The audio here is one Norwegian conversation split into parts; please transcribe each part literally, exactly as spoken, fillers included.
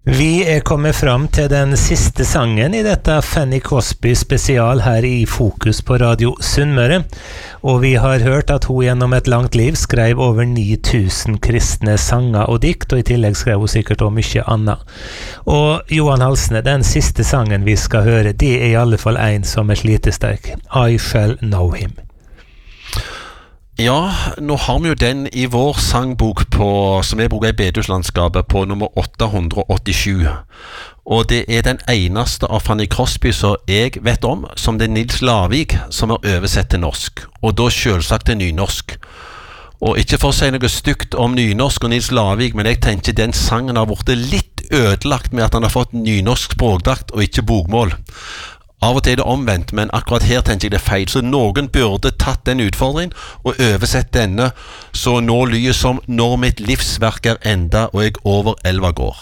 Vi er kommet fram til den siste sangen i dette Fanny Crosby spesial her i Fokus på Radio Sunnmøre, og vi har hørt at hun gjennom et langt liv skrev over ni tusen kristne sanger og dikt, og i tillegg skrev hun sikkert også mye annet. Og Johan Halsne, den siste sangen vi skal høre, det er i alle fall en som er slitesterk. I Shall Know Him. Ja, nå har vi jo den i vår sangbok på, som jeg bruker i Bedehuslandskapet, på nummer åtte hundre åttisju. Og det er den eneste av Fanny Crosby som jeg vet om, som det er Nils Lavik som har oversett til norsk, og da selvsagt til nynorsk. Og ikke for å si noe stygt om nynorsk og Nils Lavik, men jeg tenker den sangen har vært litt ødelagt med at han har fått nynorsk språkdrakt og ikke bokmål. Av og til er det omvendt, men akkurat her tenker jeg det er feil. Så noen burde tatt den utfordringen og oversett denne, så nå lyder som når mitt livsverk er enda og jeg over elva går.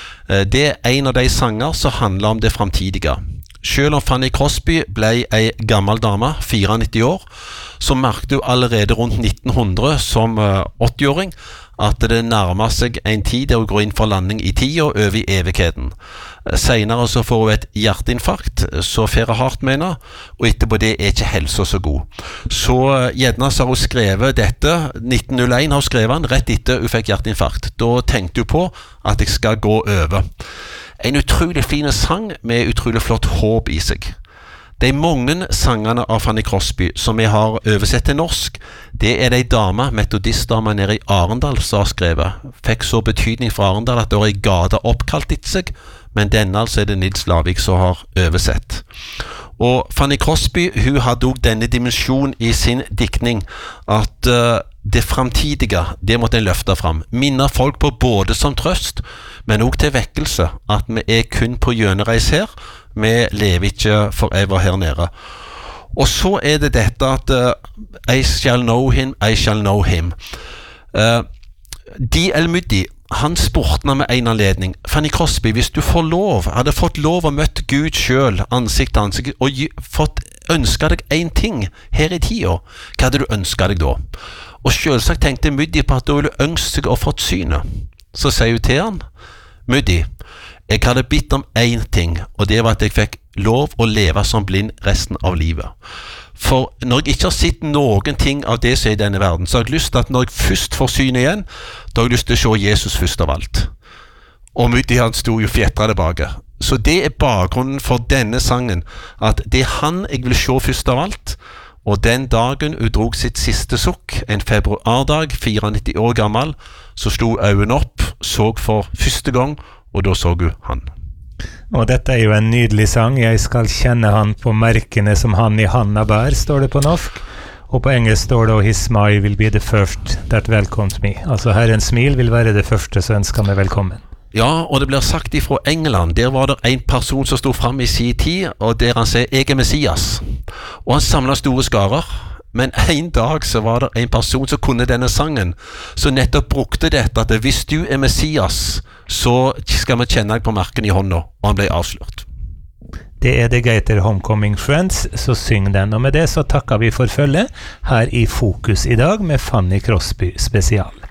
Det er en av de sanger som handler om det fremtidige. Selv om Fanny Crosby ble ei gammel dame, nittini-fire år, så merkte hun allerede rundt nitten hundre som åtti-åring at det nærmer seg en tid der hun går inn for landing i tida og over i evigheten. Senere så får hun et hjerteinfarkt, så fer hardt mener, og etterpå det er ikke helsa så god. Så gjerne så har hun skrevet dette, nitten null én har hun skrevet den, rett etter hun fikk hjerteinfarkt. Da tenkte hun på at jeg skal gå over. En utrolig fin sang med utrolig flott håp i seg. De mange sangene av Fanny Crosby som vi har oversett til norsk, det er de dame, metodistdame nede i Arendal som har skrevet. Fikk så betydning for Arendal at det var en gata oppkalt etter seg, men denne altså er det Nils Lavik som har oversett. Og Fanny Crosby, hun hadde også denne dimensjonen i sin diktning, at uh, det fremtidige, det måtte en løfte fram. Minne folk på både som trøst, men også til vekkelse, at vi er kun på gjønereis her, vi lever ikke forever her nede. Og så er det dette at uh, I shall know him, I shall know him. Uh, Di El-Muddi, han spurte med en anledning, Fanny Crosby, hvis du får lov, hadde fått lov å møte Gud selv, ansikt til ansikt, og fått ønske deg en ting her i tida, hva hadde du ønsket deg da? Og selvsagt tenkte Muddi på at du ville ønske seg å fått synet. Så sier hun til han, Muddi, jeg hadde bitt om en ting, og det var at jeg fikk lov å leve som blind resten av livet. For når jeg ikke har sett noen ting av det som er i denne verden, så har jeg lyst til at når jeg først får synet igjen, da har jeg lyst til å se Jesus først av alt. Og Muddi han stod jo fjetret tilbake. Så det er bakgrunnen for denne sangen, at det er han jeg vil se først av alt. Og den dagen hun drog sitt siste sukk, en februardag, nittini-fire år gammel, så sto øynene opp, så for første gang, og da så hun han. Og dette er jo en nydelig sang. Jeg skal kjenne han på merkene som han i handa bær, står det på norsk. Og på engelsk står det, his smile will be the first that welcomes me. Altså Herrens smil vil være det første som ønsker meg velkommen. Ja, og det blir sagt ifra England, der var det en person som stod frem i sin tid, og der han sier, jeg er Messias. Og han samlet store skarer. Men en dag så var det en person som kunne denne sangen, som nettopp brukte dette, at hvis du er Messias, så skal vi kjenne deg på merken i hånda, og han ble avslørt. Det er The Gator Homecoming Friends, så syng den. Og med det så takker vi for følget her i Fokus i dag med Fanny Crosby spesial.